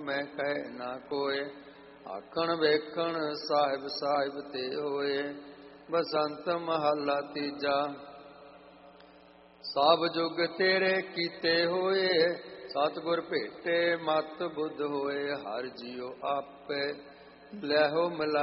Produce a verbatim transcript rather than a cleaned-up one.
ਮੈਂ ਕਹਿ ਨਾ ਕੋਏ। ਆਖਣ ਵੇਖਣ ਸਾਹਿਬ ਸਾਹਿਬ ਤੇ ਹੋਏ। ਬਸੰਤ ਮਹੱਲਾ ਤੀਜਾ। ਸਭ ਜੁਗ ਤੇਰੇ ਕੀਤੇ ਹੋਏ। ਸਤਿਗੁਰ ਭੇਟੇ ਮਤ ਬੁੱਧ ਹੋਏ। ਹਰਿ ਜੀਉ ਆਪੇ ਲੈਹੋ ਮਿਲਾ